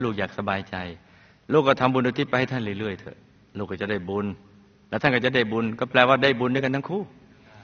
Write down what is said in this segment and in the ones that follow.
ลูกอยากสบายใจลูกก็ทำบุญอุทิศไปให้ท่านเรื่อยๆเถอะลูกก็จะได้บุญแล้วท่านก็จะได้บุญก็แปลว่าได้บุญด้วยกันทั้งคู่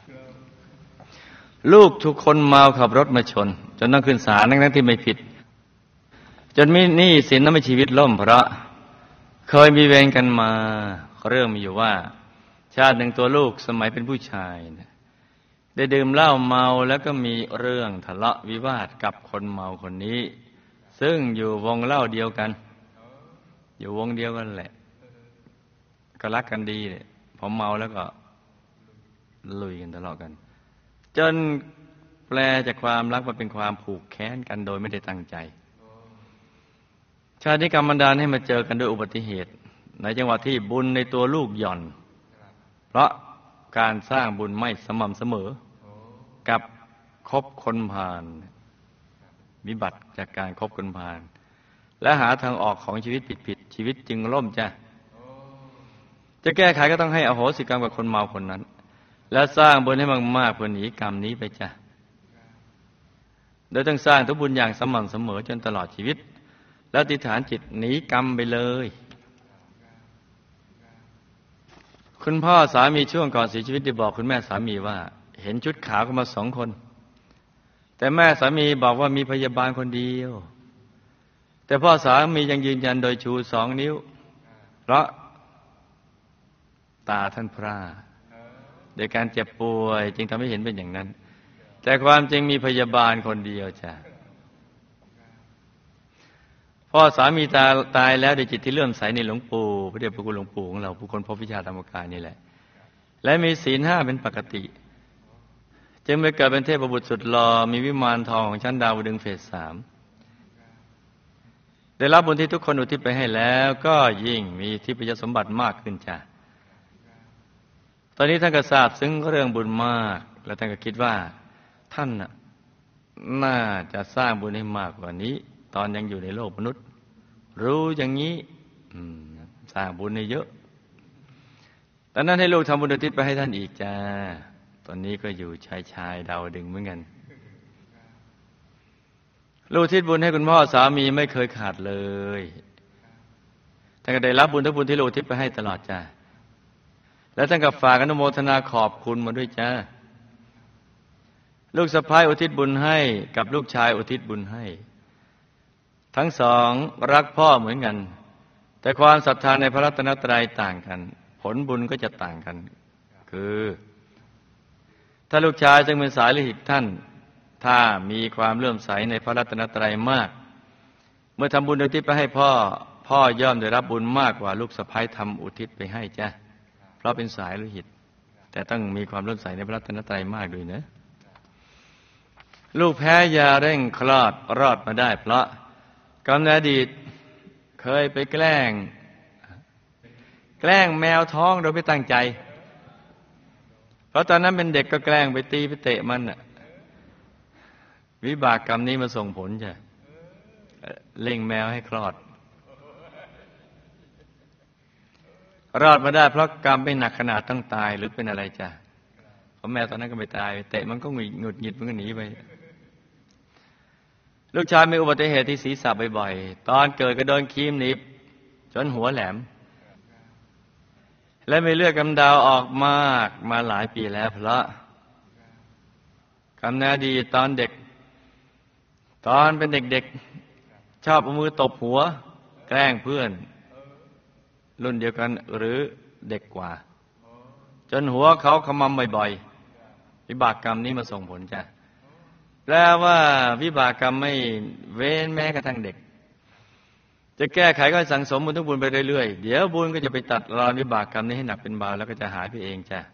ลูกถูกคนเมาขับรถมาชนจนต้องขึ้นศาลทั้งที่ไม่ผิดจนมีหนี้สินทำให้ชีวิตล่มเพราะเคยมีเวรกันมาเรื่องมีอยู่ว่าชาติหนึ่งตัวลูกสมัยเป็นผู้ชายได้ดื่มเหล้าเมาแล้วก็มีเรื่องทะเลาะวิวาทกับคนเมาคนนี้ซึ่งอยู่วงเหล้าเดียวกันอยู่วงเดียวกันแหละก็รักกันดีเนี่ยพอเมาแล้วก็ลุยกันทะเลาะกันจนแปลจากความรักมาเป็นความผูกแค้นกันโดยไม่ได้ตั้งใจชาติกรรมบันดาลให้มาเจอกันด้วยอุบัติเหตุในจังหวะที่บุญในตัวลูกหย่อนเพราะการสร้างบุญไม่สม่ำเสมอกับคบคนพาลวิบัติจากการคบคนพาลและหาทางออกของชีวิตผิดชีวิตจึงล่มจ้ะจะแก้ไขก็ต้องให้อโหสิกรรมกับคนเมาคนนั้นและสร้างบุญให้มากๆเพื่อหนีกรรมนี้ไปจ้ะโดยต้องสร้างทุกบุญอย่างสม่ำเสมอจนตลอดชีวิตแล้วอธิษฐานจิตหนีกรรมไปเลยคุณพ่อสามีช่วงก่อนเสียชีวิตได้บอกคุณแม่สามีว่าเห็นชุดขาวกันมา2 คนแต่แม่สามีบอกว่ามีพยาบาลคนเดียวแต่พ่อสามียังยืนยันโดยชู2 นิ้วเพราะตาท่านพร่าโดยการเจ็บป่วยจึงทำให้เห็นเป็นอย่างนั้นแต่ความจริงมีพยาบาลคนเดียวจ้ะพ่อสามีตายแล้วด้วยจิตที่เลื่อมใสในหลวงปู่พระเดชพระคุณหลวงปู่ของเราผู้คนพบวิชาธรรมกายนี่แหละและมีศีล 5เป็นปกติจึงไปเกิดเป็นเทพบุตรสุดหล่อมีวิมานทองของชั้นดาวดึงส์เฟส 3ได้รับบุญที่ทุกคนอุทิศไปให้แล้วก็ยิ่งมีทิพยสมบัติมากขึ้นจ้ะตอนนี้ท่านก็ทราบซึ้งเรื่องบุญมากและท่านก็คิดว่าท่านน่าจะสร้างบุญให้มากกว่านี้ตอนยังอยู่ในโลกมนุษย์รู้อย่างนี้สร้างบุญให้เยอะตอนนั้นให้ลูกทำบุญอุทิศไปให้ท่านอีกจ้าตอนนี้ก็อยู่ชายดาวดึงส์เหมือนกันลูกอุทิศบุญให้คุณพ่อสามีไม่เคยขาดเลยท่านก็ได้รับบุญทุกบุญที่ลูกอุทิศไปให้ตลอดจ้าแล้วท่านก็ฝากอนุโมทนาขอบคุณมาด้วยจ้าลูกสะใภ้อุทิศบุญให้กับลูกชายอุทิศบุญให้ทั้ง 2รักพ่อเหมือนกันแต่ความศรัทธาในพระรัตนตรัยต่างกันผลบุญก็จะต่างกันคือถ้าลูกชายซึ่งเป็นสายโลหิตท่านถ้ามีความเลื่อมใสในพระรัตนตรัยมากเมื่อทำบุญอุทิศไปให้พ่อย่อมได้รับบุญมากกว่าลูกสะใภ้ทำอุทิศไปให้จ้ะเพราะเป็นสายโลหิตแต่ต้องมีความเลื่อมใสในพระรัตนตรัยมากด้วยนะลูกแพ้ยาเร่งคลอดรอดมาได้เพราะกรรมในอดีตเคยไปแกล้งแมวท้องโดยไม่ตั้งใจเพราะตอนนั้นเป็นเด็กก็แกล้งไปตีไปเตะมันวิบากกรรมนี้มาส่งผลจ้ะเร่งแมวให้คลอดรอดมาได้เพราะกรรมไม่หนักขนาดต้องตายหรือเป็นอะไรจ้ะเพราะแมวตอนนั้นก็ไม่ตายเตะมันก็หงุดหงิดมันก็หนีไปลูกชายมีอุบัติเหตุที่ศีรษะบ่อยๆตอนเกิดก็โดนครีมหนีบจนหัวแหลมและมีเลือดกำเดาออกมากมาหลายปีแล้วเพราะกรรมในอดีตตอนเป็นเด็กๆชอบเอามือตบหัวแกล้งเพื่อนรุ่นเดียวกันหรือเด็กกว่าจนหัวเขาขมำบ่อยๆวิบากกรรมนี้มาส่งผลจ้ะแปลว่าวิบากกรรมไม่เว้นแม้กระทั่งเด็กจะแก้ไขก็สั่งสมบุญทุกบุญไปเรื่อยๆเดี๋ยวบุญก็จะไปตัดรอนวิบากกรรมนี้ให้หนักเป็นเบาแล้วก็จะหายไปเองจ้ะ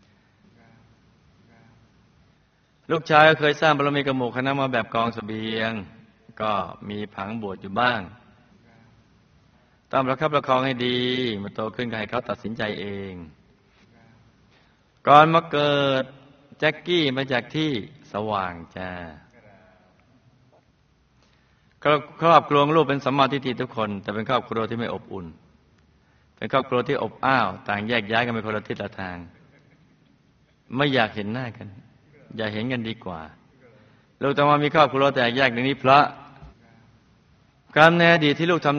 ลูกชายก็เคยสร้างบารมีกับหมู่คณะมาแบบกองเสบียงก็มีผังบวชอยู่บ้างต้องประคับประคองให้ดีมาโตขึ้นก็ให้เขาตัดสินใจเองก่อนมาเกิดแจ็คกี้มาจากที่สว่างจ้าครอบครัวลูกเป็นสัมมาทิฏฐิทุกคนแต่เป็นครอบครัวที่ไม่อบอุ่นเป็นครอบครัวที่อบอ้าวต่างแยกย้ายกันไปคนละทิศละทางไม่อยากเห็นหน้ากันอย่าเห็นกันดีกว่าลูกต้องมามีครอบครัวแต่แยกอย่างนี้เพราะกรรมในอดีตที่ลูกทำ